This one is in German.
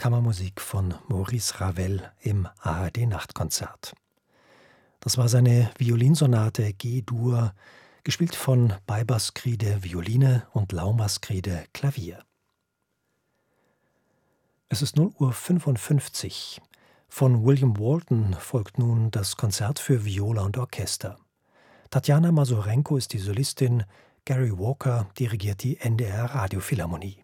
Kammermusik von Maurice Ravel im ARD-Nachtkonzert. Das war seine Violinsonate G-Dur, gespielt von Beibersgride Violine und Laumasgride Klavier. Es ist 0:55 Uhr. Von William Walton folgt nun das Konzert für Viola und Orchester. Tatjana Masorenko ist die Solistin, Gary Walker dirigiert die NDR Radiophilharmonie.